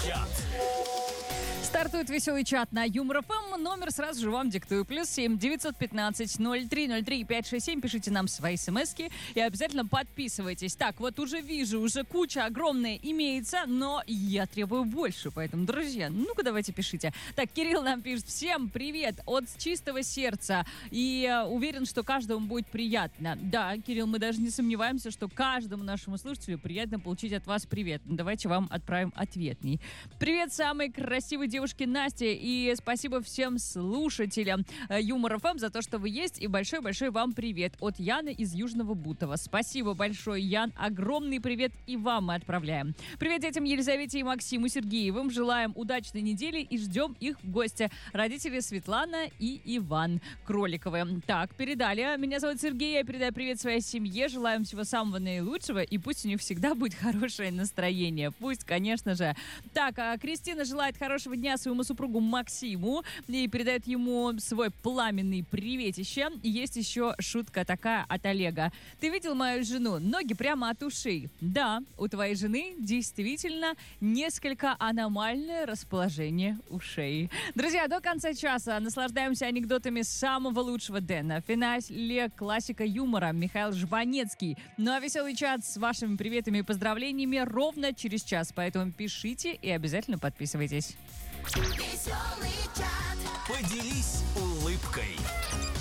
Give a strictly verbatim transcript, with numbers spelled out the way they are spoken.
чат. Стартует веселый чат на Юмор ФМ. Номер сразу же вам диктую. Плюс семь девятьсот пятнадцать ноль три ноль три пять шесть семь. Пишите нам свои смски и обязательно подписывайтесь. Так, вот уже вижу, уже куча огромная имеется, но я требую больше. Поэтому, друзья, ну-ка давайте пишите. Так, Кирилл нам пишет: всем привет от чистого сердца. И э, уверен, что каждому будет приятно. Да, Кирилл, мы даже не сомневаемся, что каждому нашему слушателю приятно получить от вас привет. Давайте вам отправим ответный. Привет самой красивой девушке Насте, и спасибо всем слушателям Юмор ФМ за то, что вы есть, и большой-большой вам привет от Яны из Южного Бутова. Спасибо большое, Ян, огромный привет и вам мы отправляем. Привет детям Елизавете и Максиму Сергеевым, желаем удачной недели и ждем их в гости. Родители Светлана и Иван Кроликовы. Так, передали. Меня зовут Сергей, я передаю привет своей семье, желаем всего самого наилучшего, и пусть у них всегда будет хорошее настроение. Пусть, конечно же. Так, а Кристина желает хорошего дня своему супругу Максиму и передает ему свой пламенный приветище. Есть еще шутка такая от Олега. Ты видел мою жену? Ноги прямо от ушей. Да, у твоей жены действительно несколько аномальное расположение ушей. Друзья, до конца часа наслаждаемся анекдотами самого лучшего Дэна. В финале классика юмора Михаил Жванецкий. Ну а веселый чат с вашими приветами и поздравлениями ровно через час. Поэтому пишите и обязательно подписывайтесь. Поделись улыбкой.